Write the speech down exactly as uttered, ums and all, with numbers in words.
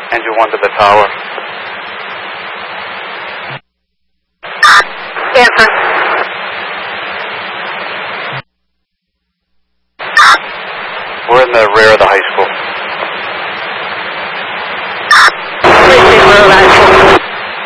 Angel one to the tower. Answer. We're in the rear of the high school.